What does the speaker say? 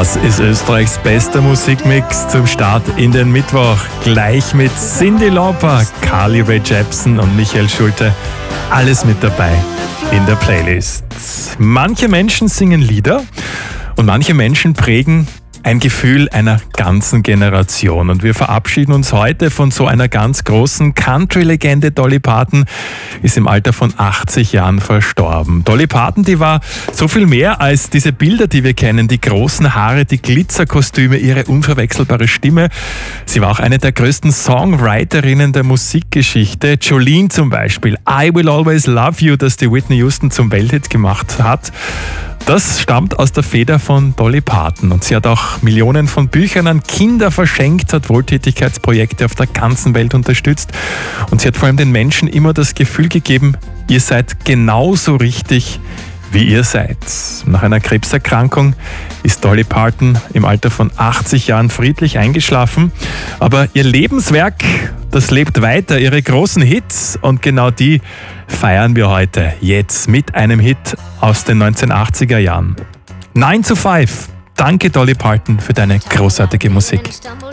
Das ist Österreichs bester Musikmix zum Start in den Mittwoch. Gleich mit Cyndi Lauper, Carly Rae Jepsen und Michael Schulte. Alles mit dabei in der Playlist. Manche Menschen singen Lieder und manche Menschen prägen ein Gefühl einer ganzen Generation. Und wir verabschieden uns heute von so einer ganz großen Country-Legende. Dolly Parton ist im Alter von 80 Jahren verstorben. Dolly Parton, die war so viel mehr als diese Bilder, die wir kennen. Die großen Haare, die Glitzerkostüme, ihre unverwechselbare Stimme. Sie war auch eine der größten Songwriterinnen der Musikgeschichte. Jolene zum Beispiel, I Will Always Love You, das die Whitney Houston zum Welthit gemacht hat. Das stammt aus der Feder von Dolly Parton und sie hat auch Millionen von Büchern an Kinder verschenkt, hat Wohltätigkeitsprojekte auf der ganzen Welt unterstützt und sie hat vor allem den Menschen immer das Gefühl gegeben, ihr seid genauso richtig, wie ihr seid. Nach einer Krebserkrankung ist Dolly Parton im Alter von 80 Jahren friedlich eingeschlafen, aber ihr Lebenswerk, das lebt weiter, ihre großen Hits und genau die feiern wir heute, jetzt mit einem Hit aus den 1980er Jahren. 9 to 5. Danke Dolly Parton für deine großartige Musik.